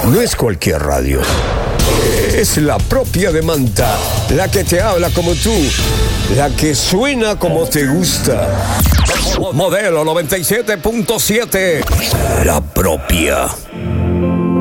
no es cualquier radio. Es la propia de Manta, la que te habla como tú, la que suena como te gusta. Modelo 97.7, la propia.